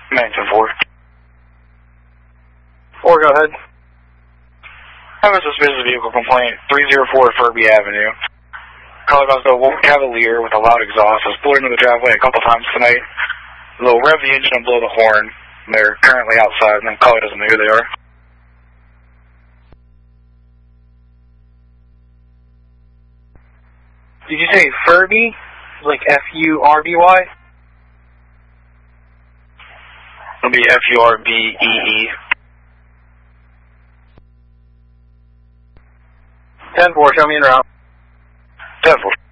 9-4. 4, go ahead. I have a suspicious vehicle complaint, 304 Furby Avenue. Colorado Wolf Cavalier with a loud exhaust has pulled into the driveway a couple times tonight. They'll rev the engine and blow the horn. They're currently outside, and the caller doesn't know who they are. Did you say Furby? Like F-U-R-B-Y? It'll be F-U-R-B-E-E. 10-4, show me en route. 10-4.